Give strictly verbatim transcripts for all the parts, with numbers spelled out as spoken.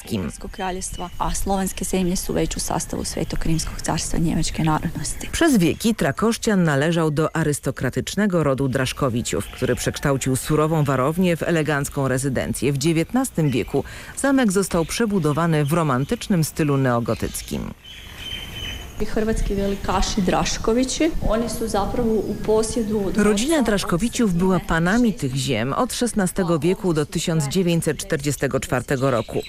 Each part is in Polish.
niemieckim. A słoweńskie ziemie są već u sastavu Svetokrimskog carstwa niemieckie narodnosti. Przez wieki Trakoszczan należał do arystokratycznego rodu Draszkowiciów, który przekształcił surową warownię w elegancką rezydencję. W dziewiętnastym wieku zamek został przebudowany w romantycznym stylu neogotyckim. Hrvatski velikaši Draškovići, oni su zapravo u posjedu... Rodzina Draszkowiciów była panami tych ziem od szesnastego wieku do tysiąc dziewięćset czterdziestego czwartego roku.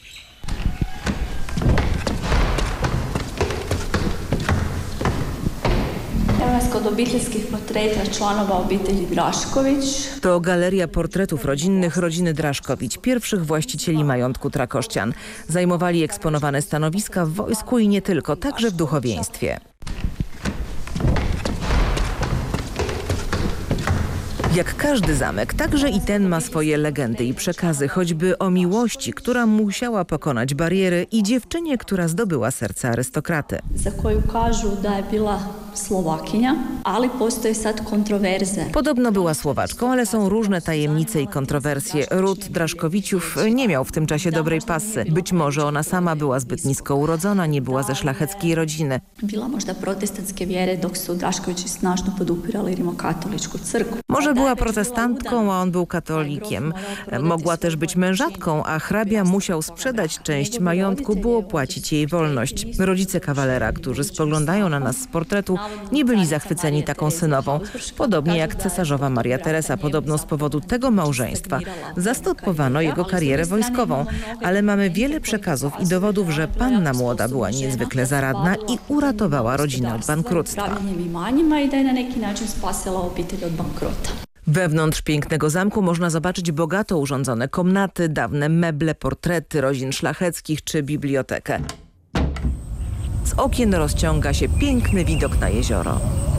Kod obiteljskih portreta članova obitelji Drašković. To galeria portretów rodzinnych rodziny Draszkowić, pierwszych właścicieli majątku Trakoszczan. Zajmowali eksponowane stanowiska w wojsku i nie tylko, także w duchowieństwie. Jak każdy zamek, także i ten ma swoje legendy i przekazy, choćby o miłości, która musiała pokonać bariery, i dziewczynie, która zdobyła serce arystokraty. Za koju kažu da je bila Slovakinja, ali postoje sad kontrowerze. Podobno była Słowaczką, ale są różne tajemnice i kontrowersje. Ród Draszkowiciów nie miał w tym czasie dobrej pasy. Być może ona sama była zbyt nisko urodzona, nie była ze szlacheckiej rodziny. Bila možda protestanckie wiere, dok su Draškovići snažno podupirali rimokatoličku crkvu. Może była protestantką, a on był katolikiem. Mogła też być mężatką, a hrabia musiał sprzedać część majątku, by opłacić jej wolność. Rodzice kawalera, którzy spoglądają na nas z portretu, nie byli zachwyceni taką synową. Podobnie jak cesarzowa Maria Teresa. Podobno z powodu tego małżeństwa zastopowano jego karierę wojskową. Ale mamy wiele przekazów i dowodów, że panna młoda była niezwykle zaradna i uratowała rodzinę od bankructwa. Wewnątrz pięknego zamku można zobaczyć bogato urządzone komnaty, dawne meble, portrety rodzin szlacheckich czy bibliotekę. Z okien rozciąga się piękny widok na jezioro.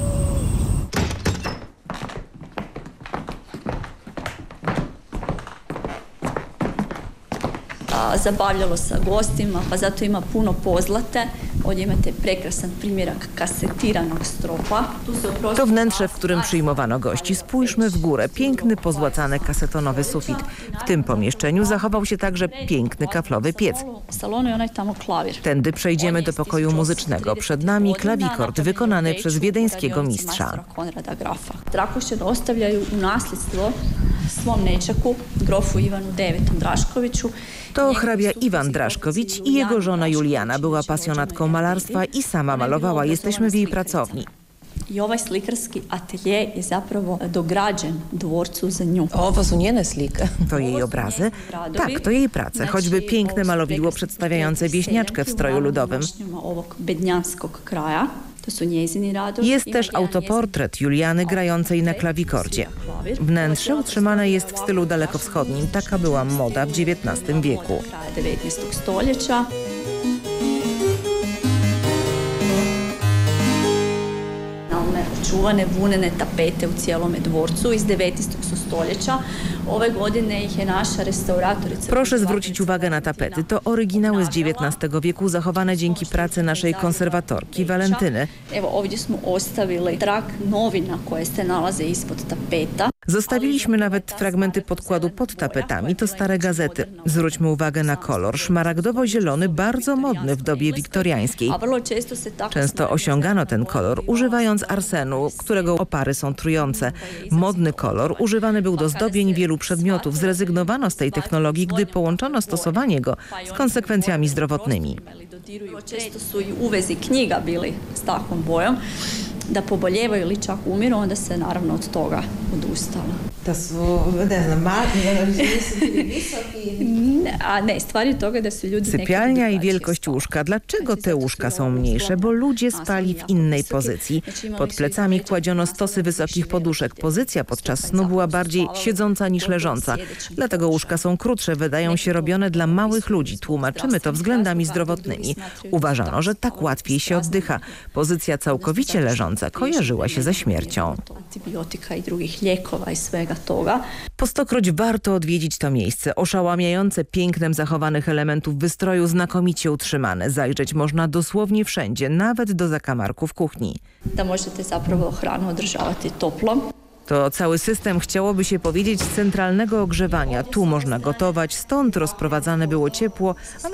Zabavljalo sa gostima, pa zato ima puno pozlate. Ovdje imate prekrasan primjerak kasetiranog stropa. To wnętrze, w którym przyjmowano gości. Spójrzmy w górę. Piękny, pozłacany kasetonowy sufit. W tym pomieszczeniu zachował się także piękny kaflowy piec. Tędy przejdziemy do pokoju muzycznego. Przed nami klawikord wykonany przez wiedeńskiego mistrza. Trakošćan ostavljaju u nasljedstvo svom nečaku, grofu Ivanu devetom Draškoviću. To hrabia Iwan Draszkowicz i jego żona Juliana. Była pasjonatką malarstwa i sama malowała. Jesteśmy w jej pracowni. I ovaj slikarski atelje je zapravo dograđen dvorcu za nju. Ovo su njene slike. To jej obrazy? Tak, to jej prace. Choćby piękne malowidło przedstawiające wieśniaczkę w stroju ludowym. Jest też autoportret Juliany grającej na klawikordzie. Wnętrze utrzymane jest w stylu dalekowschodnim. Taka była moda w dziewiętnastym wieku. Čuvane vunene tapete u cijelome dvorcu iz devetnaestog su stoljeća. Ove godine ih je nasza restauratorica... Proszę zwrócić uwagę na tapety. To oryginały z dziewiętnastego wieku zachowane dzięki pracy naszej konserwatorki Walentyny. Evo, ovdje smo ostavili trak novina koje se nalaze ispod tapeta. Zostawiliśmy nawet fragmenty podkładu pod tapetami. To stare gazety. Zwróćmy uwagę na kolor. Szmaragdowo-zielony, bardzo modny w dobie wiktoriańskiej. Często osiągano ten kolor używając arsenu, którego opary są trujące. Modny kolor używany był do zdobień wielu przedmiotów. Zrezygnowano z tej technologii, gdy połączono stosowanie go z konsekwencjami zdrowotnymi. Često su i uvezi knjiga bili s takvom bojom. Da poboljevaju ili čak umiru, onda se naravno od toga odustalo. Da su, ne znam, mali, nisu bili visoki. A ne, stvar je toga da su ljudi... Sypialnia i wielkość łóżka. Dlaczego te łóżka są mniejsze? Bo ludzie spali w innej pozycji. Pod plecami kładziono stosy wysokich poduszek. Pozycja podczas snu była bardziej siedząca niż leżąca. Dlatego łóżka są krótsze, wydają się robione dla małych ludzi. Tłumaczymy to względami zdrowotnymi. Uważano, że tak łatwiej się oddycha. Pozycja całkowicie leżąca kojarzyła się ze śmiercią. Antibiotyka i drugich lekowa i swega toga. Po stokroć warto odwiedzić to miejsce. Oszałamiające pięknem zachowanych elementów wystroju, znakomicie utrzymane. Zajrzeć można dosłownie wszędzie, nawet do zakamarków kuchni. Da możete zapravo hranu održavati toplom. To cały system, chciałoby się powiedzieć, centralnego ogrzewania. Tu można gotować, stąd rozprowadzane było ciepło, a